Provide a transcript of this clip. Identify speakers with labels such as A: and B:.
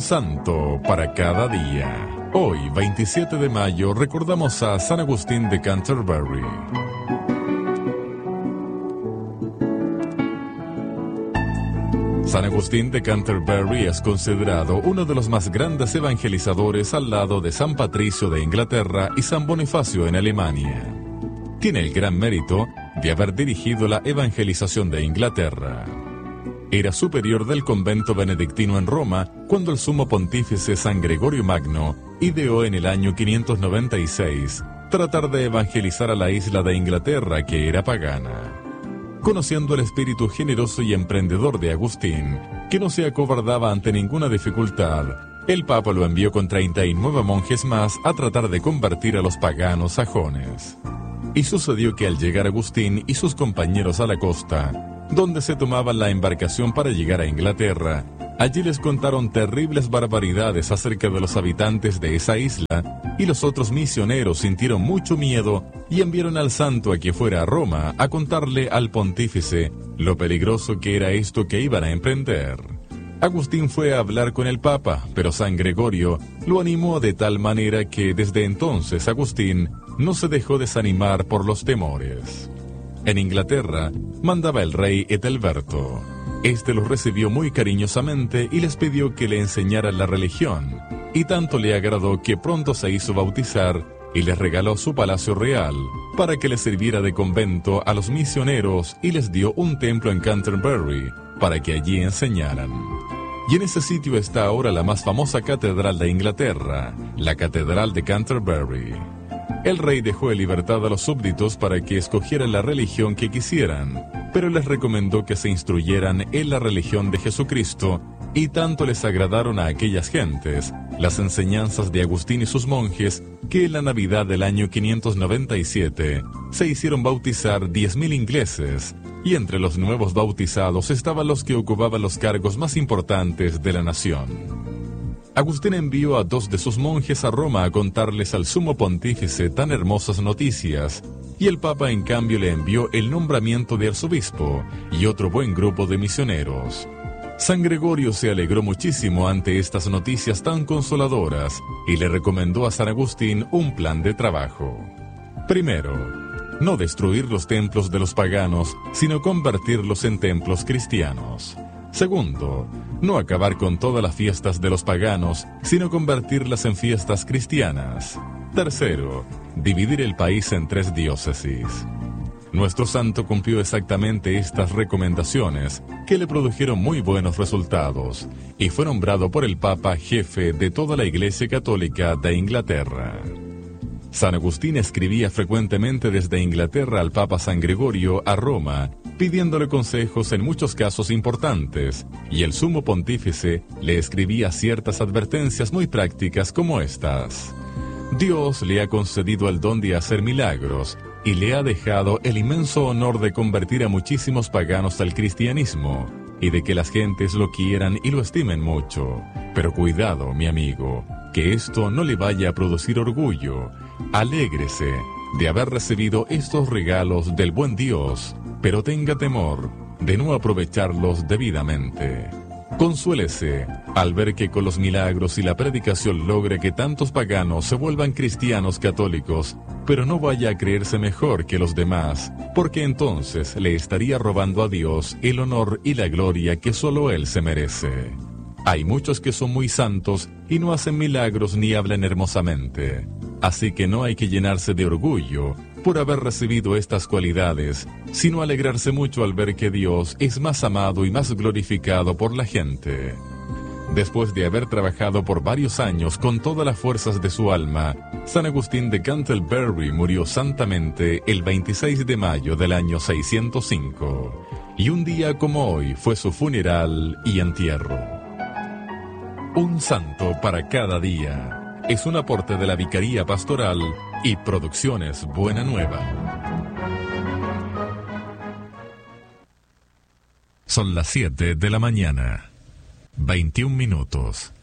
A: santo para cada día. Hoy, 27 de mayo, recordamos a San Agustín de Canterbury. San Agustín de Canterbury es considerado uno de los más grandes evangelizadores al lado de San Patricio de Inglaterra y San Bonifacio en Alemania. Tiene el gran mérito de haber dirigido la evangelización de Inglaterra. Era superior del convento benedictino en Roma cuando el sumo pontífice San Gregorio Magno ideó en el año 596 tratar de evangelizar a la isla de Inglaterra, que era pagana. Conociendo el espíritu generoso y emprendedor de Agustín, que no se acobardaba ante ninguna dificultad, el Papa lo envió con 39 monjes más a tratar de convertir a los paganos sajones. Y sucedió que al llegar Agustín y sus compañeros a la costa, donde se tomaban la embarcación para llegar a Inglaterra, allí les contaron terribles barbaridades acerca de los habitantes de esa isla, y los otros misioneros sintieron mucho miedo y enviaron al santo a que fuera a Roma a contarle al pontífice lo peligroso que era esto que iban a emprender. Agustín fue a hablar con el Papa, pero San Gregorio lo animó de tal manera que desde entonces Agustín no se dejó desanimar por los temores. En Inglaterra mandaba el rey Ethelberto. Este los recibió muy cariñosamente y les pidió que le enseñaran la religión, y tanto le agradó que pronto se hizo bautizar y les regaló su palacio real para que les sirviera de convento a los misioneros, y les dio un templo en Canterbury para que allí enseñaran. Y en ese sitio está ahora la más famosa catedral de Inglaterra, la Catedral de Canterbury. El rey dejó en libertad a los súbditos para que escogieran la religión que quisieran, pero les recomendó que se instruyeran en la religión de Jesucristo, y tanto les agradaron a aquellas gentes las enseñanzas de Agustín y sus monjes, que en la Navidad del año 597 se hicieron bautizar 10.000 ingleses, y entre los nuevos bautizados estaban los que ocupaban los cargos más importantes de la nación. Agustín envió a 2 de sus monjes a Roma a contarles al sumo pontífice tan hermosas noticias, y el Papa en cambio le envió el nombramiento de arzobispo y otro buen grupo de misioneros. San Gregorio se alegró muchísimo ante estas noticias tan consoladoras y le recomendó a San Agustín un plan de trabajo. Primero, no destruir los templos de los paganos, sino convertirlos en templos cristianos. Segundo, no acabar con todas las fiestas de los paganos, sino convertirlas en fiestas cristianas. Tercero, dividir el país en 3 diócesis. Nuestro santo cumplió exactamente estas recomendaciones, que le produjeron muy buenos resultados, y fue nombrado por el Papa jefe de toda la Iglesia Católica de Inglaterra. San Agustín escribía frecuentemente desde Inglaterra al Papa San Gregorio a Roma, pidiéndole consejos en muchos casos importantes, y el sumo pontífice le escribía ciertas advertencias muy prácticas como estas. Dios le ha concedido el don de hacer milagros, y le ha dejado el inmenso honor de convertir a muchísimos paganos al cristianismo, y de que las gentes lo quieran y lo estimen mucho. Pero cuidado, mi amigo, que esto no le vaya a producir orgullo. Alégrese de haber recibido estos regalos del buen Dios, pero tenga temor de no aprovecharlos debidamente. Consuélese al ver que con los milagros y la predicación logre que tantos paganos se vuelvan cristianos católicos, pero no vaya a creerse mejor que los demás, porque entonces le estaría robando a Dios el honor y la gloria que solo Él se merece. Hay muchos que son muy santos y no hacen milagros ni hablan hermosamente, así que no hay que llenarse de orgullo por haber recibido estas cualidades, sino alegrarse mucho al ver que Dios es más amado y más glorificado por la gente. Después de haber trabajado por varios años con todas las fuerzas de su alma, San Agustín de Canterbury murió santamente el 26 de mayo del año 605, y un día como hoy fue su funeral y entierro. Un santo para cada día. Es un aporte de la Vicaría Pastoral y Producciones Buena Nueva. Son las 7 de la mañana, 21 minutos.